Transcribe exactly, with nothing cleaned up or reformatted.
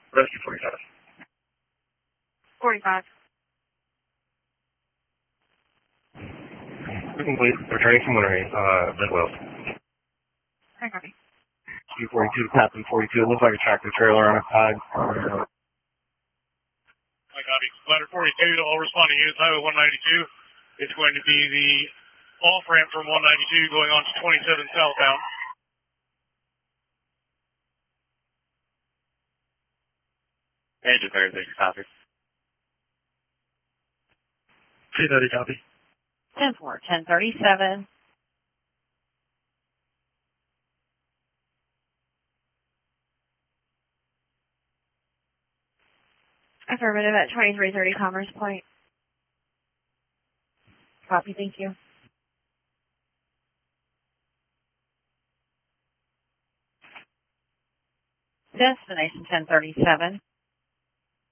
Rescue forty-five. forty-five. Complete. Returning from Wintery, uh, Red Wells. I copy. Q forty-two to Captain forty-two. It looks like a tractor trailer on a side. I copy. Ladder forty-two, all responding units, Highway one ninety-two. It's going to be the off-ramp from one ninety-two going on to twenty-seven southbound. Engine thirty-six, copy. T thirty, copy. ten four, ten thirty-seven. Affirmative at twenty-three thirty Commerce Point. Copy, thank you. Destination ten thirty-seven.